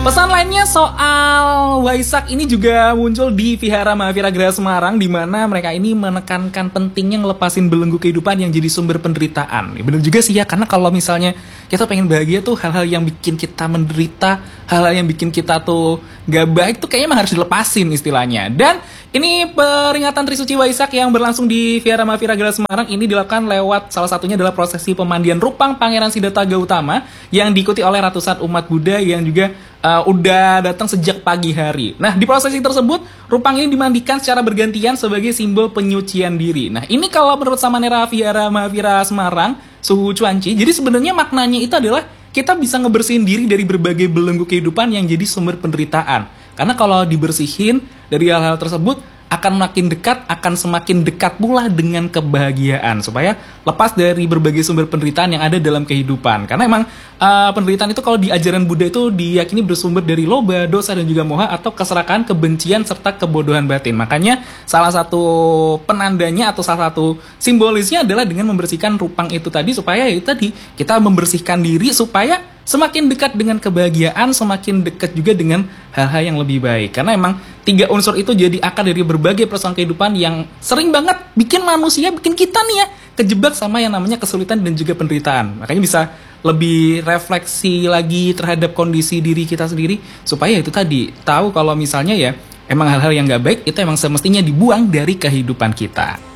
Pesan lainnya soal Waisak ini juga muncul di Vihara Mahaviragra Semarang, di mana mereka ini menekankan pentingnya ngelepasin belenggu kehidupan yang jadi sumber penderitaan. Ya, bener juga sih ya, karena kalau misalnya kita pengen bahagia tuh hal-hal yang bikin kita menderita, hal-hal yang bikin kita tuh gak baik tuh kayaknya emang harus dilepasin istilahnya. Dan ini peringatan Trisuci Waisak yang berlangsung di Vihara Mahaviragra Semarang ini dilakukan lewat salah satunya adalah prosesi pemandian Rupang Pangeran Siddhartha Gautama yang diikuti oleh ratusan umat Buddha yang juga udah datang sejak pagi hari. Nah, di prosesi tersebut, Rupang ini dimandikan secara bergantian sebagai simbol penyucian diri. Nah, ini kalau menurut Samanera Vihara Mahavira Semarang, Suhu Cuanci, jadi sebenarnya maknanya itu adalah kita bisa ngebersihin diri dari berbagai belenggu kehidupan yang jadi sumber penderitaan. Karena kalau dibersihin dari hal-hal tersebut, akan makin dekat, akan semakin dekat pula dengan kebahagiaan, supaya lepas dari berbagai sumber penderitaan yang ada dalam kehidupan. Karena emang penderitaan itu kalau di ajaran Buddha itu diyakini bersumber dari loba, dosa, dan juga moha atau keserakahan, kebencian, serta kebodohan batin. Makanya salah satu penandanya atau salah satu simbolisnya adalah dengan membersihkan Rupang itu tadi, supaya itu tadi kita membersihkan diri supaya semakin dekat dengan kebahagiaan, semakin dekat juga dengan hal-hal yang lebih baik. Karena emang 3 unsur itu jadi akar dari berbagai persoalan kehidupan yang sering banget bikin manusia, bikin kita nih ya, kejebak sama yang namanya kesulitan dan juga penderitaan. Makanya bisa lebih refleksi lagi terhadap kondisi diri kita sendiri, supaya itu tadi, tahu kalau misalnya ya, emang hal-hal yang gak baik itu emang semestinya dibuang dari kehidupan kita.